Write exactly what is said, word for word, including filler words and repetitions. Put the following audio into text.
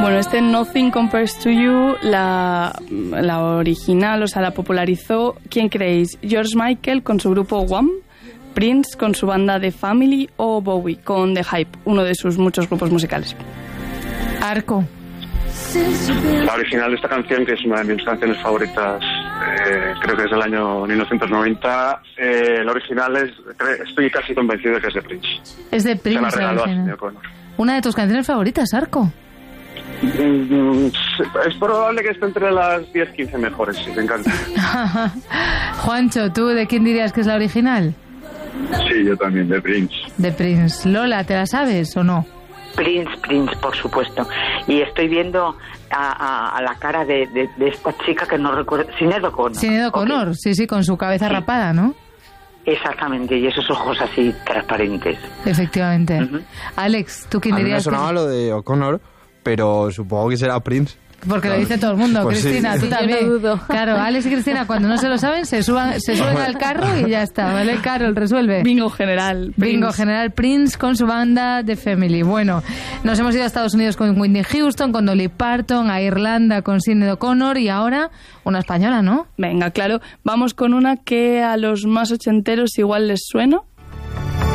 Bueno, este Nothing Compares to You, la, la original, o sea, la popularizó, ¿quién creéis? ¿George Michael con su grupo Wham?, Prince con su banda The Family o Bowie con The Hype, uno de sus muchos grupos musicales? Arco. La original de esta canción, que es una de mis canciones favoritas, eh, creo que es del año mil novecientos noventa, eh, la original es, estoy casi convencido de que es de Prince. Es de Prince. Se la regaló a original. Sinéad O'Connor. Una de tus canciones favoritas, Arco. Mm, es probable que esté entre las diez quince mejores, sí, me encanta. Juancho, ¿tú de quién dirías que es la original? Sí, yo también, de Prince. De Prince. Lola, ¿te la sabes o no? Prince, Prince, por supuesto. Y estoy viendo a, a, a la cara de, de, de esta chica que no recuerdo... Sinéad O'Connor. Sinéad O'Connor, okay. sí, sí, con su cabeza sí. rapada, ¿no? Exactamente, y esos ojos así transparentes. Efectivamente. Uh-huh. Alex, ¿tú quién a dirías? A mí me sonaba que... lo de O'Connor, pero supongo que será Prince. Porque lo dice todo el mundo, pues Cristina, sí. tú también. Yo no dudo. Claro, Alex y Cristina, cuando no se lo saben, se suban, se suben al carro y ya está, ¿vale? Carol, resuelve. Bingo general. Bingo Prince. general, Prince con su banda The Family. Bueno, nos hemos ido a Estados Unidos con Whitney Houston, con Dolly Parton, a Irlanda con Sinéad O'Connor y ahora una española, ¿no? Venga, claro. Vamos con una que a los más ochenteros igual les suena.